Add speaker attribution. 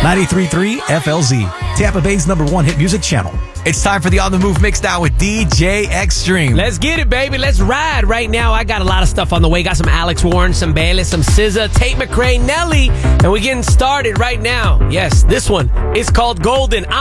Speaker 1: 93.3 FLZ, Tampa Bay's #1 hit music channel. It's time for the On The Move Mix Down with DJ Extreme.
Speaker 2: Let's get it, baby. Let's ride. Right now, I got a lot of stuff on the way. Got some Alex Warren, some Bailey, some SZA, Tate McRae, Nelly, and we're getting started right now. Yes, this one is called Golden.